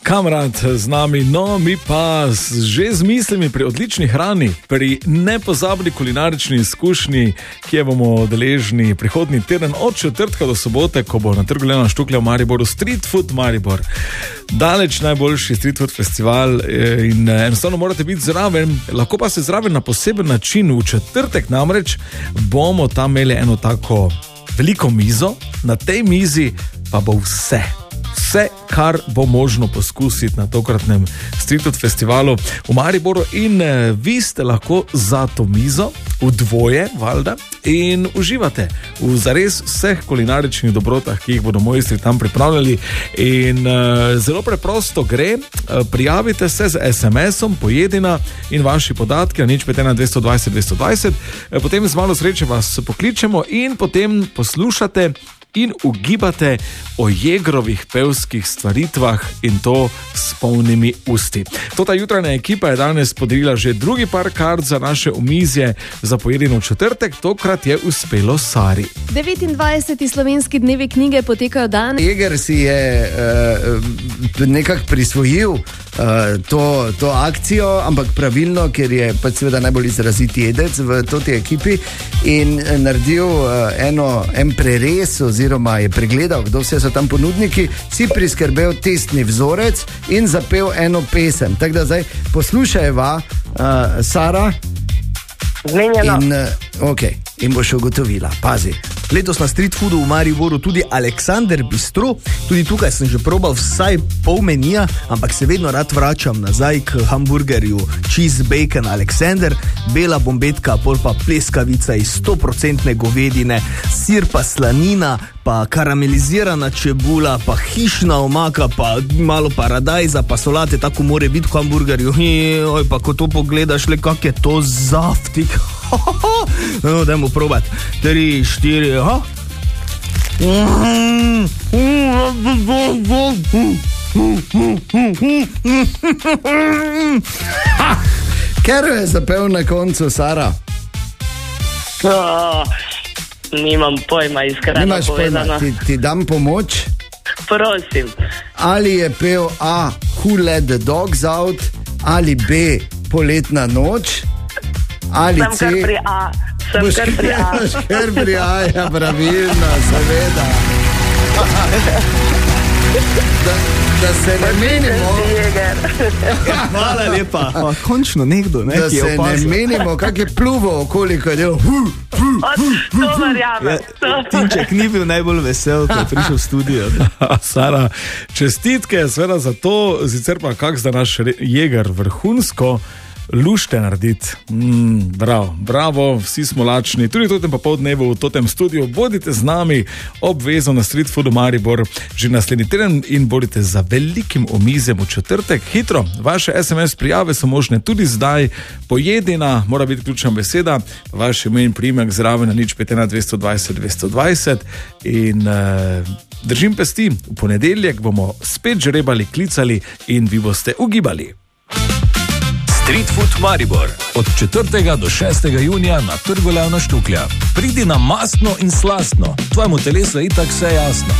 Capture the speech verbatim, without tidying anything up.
Kamrad z nami, no mi pa že z mislimi pri odlični hrani, pri nepozabni kulinarični izkušnji, ki je bomo deležni prihodnji teden od četrtka do sobote, ko bo na trgu Leona Štuklja v Mariboru Street Food Maribor. Daleč najboljši street food festival in enostavno morate biti zraven, lahko pa se zraven na poseben način. V četrtek namreč bomo tam imeli eno tako veliko mizo, na tej mizi pa bo vse. Vse, kar bo možno poskusiti na tokratnem Street Food festivalu v Mariboru in eh, vi ste lahko za to mizo v dvoje, valjda, in uživate v zares vseh kulinaričnih dobrotah, ki jih bodo mojstri tam pripravljali. In eh, zelo preprosto gre, eh, prijavite se z es em esom Pojedina in vaši podatki na nič pet ena dvesto dvajset dvesto dvajset, eh, potem z malo sreče vas pokličemo in potem poslušate in ugibate o Jegrovih pevskih stvaritvah in to s polnimi usti. Tota jutranja ekipa je danes podelila že drugi par kart za naše omizje za Pojedino četrtek, tokrat je uspelo Sari. devetindvajseti slovenski dnevi knjige potekajo danes. Jeger si je uh, nekako prisvojil uh, to, to akcijo, ampak pravilno, ker je pač seveda najbolj izrazit jedec v toti ekipi in naredil uh, eno, en preres oziroma je pregledal, kdo vse so tam ponudniki, si priskrbel testni vzorec in zapel eno pesem. Tako da zdaj poslušajva, uh, Sara. Zmenjeno. In, uh, okay. In boš ugotovila, pazi. Letos na Street Foodu v Mariboru tudi Aleksander Bistro, tudi tukaj sem že probal vsaj pol menija, ampak se vedno rad vračam nazaj k hamburgerju Cheese Bacon Alexander, bela bombetka, pol pa pleskavica iz sto procentne govedine, sir pa slanina, pa karamelizirana čebula, pa hišna omaka, pa malo paradajza, pa solate, tako more biti v hamburgerju. Oj, pa ko to pogledaš, le kak je to zaftik. No, dajmo probat. Tri, štiri, aha. Ker je zapel na koncu, Sara? Oh, nimam pojma, iskreno Nimaš povedano. pojma, ti, ti dam pomoč. Prosim. Ali je pel A. Who let the dogs out, ali B. Poletna noč, ali Sem C. kar pri A. Sem Boš kar pri A. boš kar pri A, ja, pravilno, seveda. Da, da se ne menimo, Hvala lepa. Pa, končno nekdo, ne, da ki je se ne opazil. menimo, kak je pluvo, koliko je del. Hu, hu. Od, to verjamem. Ja, Tinček ni bil najbolj vesel, ko je prišel v studio. Sara, čestitke seveda za to, sicer pa kak zdaj naš Jeger vrhunsko lušte narediti. Mm, bravo, bravo, vsi smo lačni. Tudi v totem popoldnevu v totem studiu bodite z nami obvezno na Street Foodu Maribor že naslednji teden in bodite za velikim omizjem v četrtek. Hitro, vaše es em es prijave so možne tudi zdaj. Pojedina, mora biti ključna beseda, vaš ime in priimek zraven na nič pet ena dvesto dvajset dvesto dvajset in uh, držim pesti, v ponedeljek bomo spet žrebali, klicali in vi boste ugibali. Street Food Maribor od četrtega do šestega junija na trgu Leona Štuklja. Pridi na mastno in slastno, tvojemu telesu je itak vse jasno.